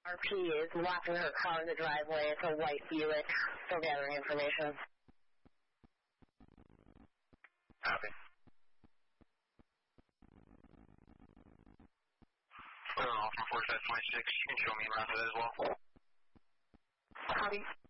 RP is watching her car in the driveway. It's a white Buick. Still gathering information. Copy. From 4526, you can show me around to that as well. Copy.